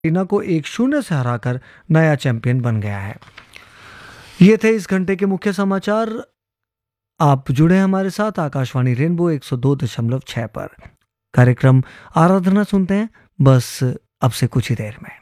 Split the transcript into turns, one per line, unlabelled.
Argentina को 1-0 से हराकर नया चैंपियन बन गया है। ये थे इस घंटे के मुख्य समाचार। आप जुड़े हैं हमारे साथ आकाशवाणी रेनबो 102.6 पर। कार्यक्रम आराधना सुनते हैं बस अब से कुछ ही देर में।